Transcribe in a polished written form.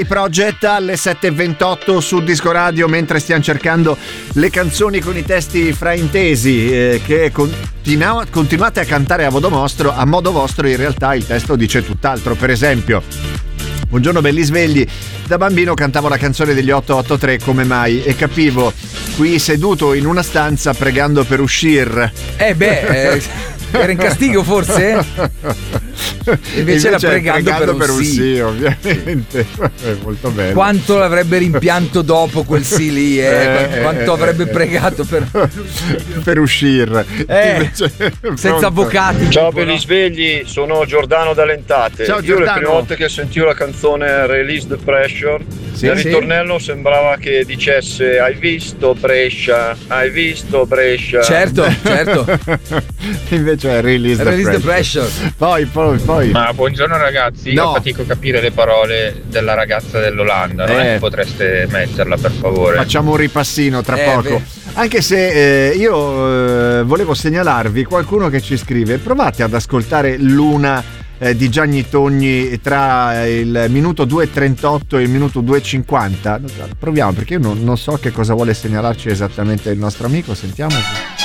Project alle 7:28 su Disco Radio, mentre stiamo cercando le canzoni con i testi fraintesi che continuate a cantare a modo vostro, in realtà il testo dice tutt'altro. Per esempio, buongiorno belli svegli, da bambino cantavo la canzone degli 883 Come mai, e capivo qui seduto in una stanza pregando per uscire. Era in castigo forse? Invece era pregando per un sì, ovviamente. Molto bello. Quanto l'avrebbe rimpianto dopo quel sì lì, quanto avrebbe pregato per uscire. Senza avvocati. Ciao belli svegli, sono Giordano D'Alentate. Ciao Io Giordano. le prime volte che sentivo la canzone Release the Pressure, nel ritornello sembrava che dicesse hai visto Brescia. Certo. Invece è Release the Pressure. Poi. Ma buongiorno ragazzi, io fatico a capire le parole della ragazza dell'Olanda, non è che potreste metterla per favore? Facciamo un ripassino tra poco. Anche se io volevo segnalarvi qualcuno che ci scrive: provate ad ascoltare l'una di Gianni Togni tra il minuto 2:38 e il minuto 2:50. Proviamo, perché io non so che cosa vuole segnalarci esattamente il nostro amico. Sentiamo.